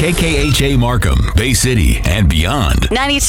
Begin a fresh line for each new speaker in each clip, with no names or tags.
KKHA Markham, Bay City, and beyond.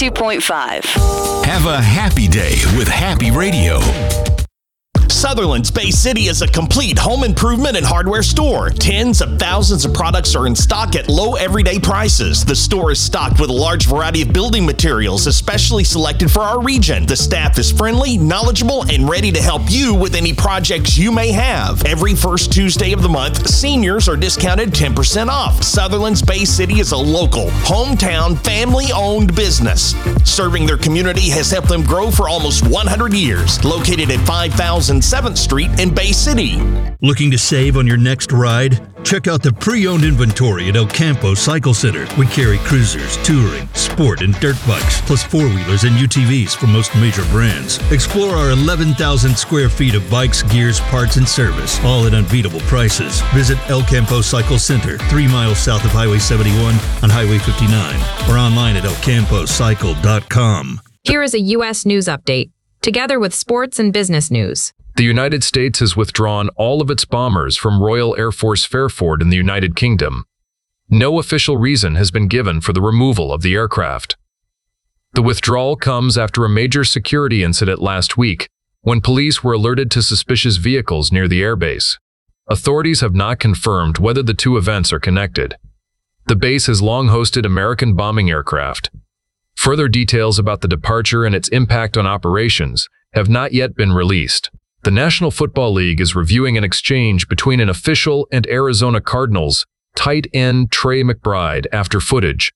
92.5.
Have a happy day with Happy Radio.
Sutherland's Bay City is a complete home improvement and hardware store. Tens of thousands of products are in stock at low everyday prices. The store is stocked with a large variety of building materials, especially selected for our region. The staff is friendly, knowledgeable, and ready to help you with any projects you may have. Every first Tuesday of the month, seniors are discounted 10% off. Sutherland's Bay City is a local, hometown, family-owned business. Serving their community has helped them grow for almost 100 years. Located at 5007th Street in Bay City.
Looking to save on your next ride? Check out the pre-owned inventory at El Campo Cycle Center. We carry cruisers, touring, sport, and dirt bikes, plus four-wheelers and UTVs from most major brands. Explore our 11,000 square feet of bikes, gears, parts, and service, all at unbeatable prices. Visit El Campo Cycle Center, 3 miles south of Highway 71 on Highway 59, or online at elcampocycle.com.
Here is a U.S. news update, together with sports and business news.
The United States has withdrawn all of its bombers from Royal Air Force Fairford in the United Kingdom. No official reason has been given for the removal of the aircraft. The withdrawal comes after a major security incident last week, when police were alerted to suspicious vehicles near the airbase. Authorities have not confirmed whether the two events are connected. The base has long hosted American bombing aircraft. Further details about the departure and its impact on operations have not yet been released. The National Football League is reviewing an exchange between an official and Arizona Cardinals tight end Trey McBride after footage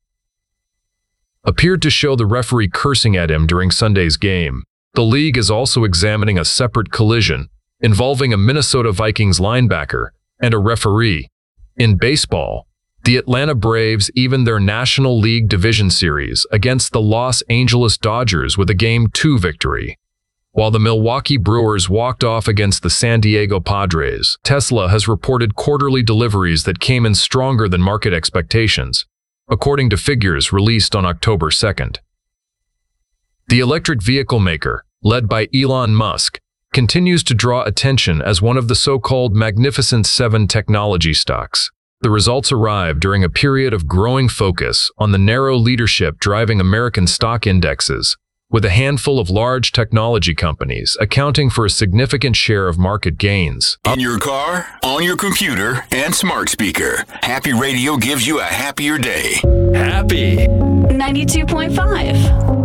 appeared to show the referee cursing at him during Sunday's game. The league is also examining a separate collision involving a Minnesota Vikings linebacker and a referee. In baseball, the Atlanta Braves evened their National League Division Series against the Los Angeles Dodgers with a Game 2 victory, while the Milwaukee Brewers walked off against the San Diego Padres. Tesla has reported quarterly deliveries that came in stronger than market expectations, according to figures released on October 2nd. The electric vehicle maker, led by Elon Musk, continues to draw attention as one of the so-called Magnificent Seven technology stocks. The results arrive during a period of growing focus on the narrow leadership driving American stock indexes, with a handful of large technology companies accounting for a significant share of market gains.
In your car, on your computer, and smart speaker, Happy Radio gives you a happier day. Happy
92.5.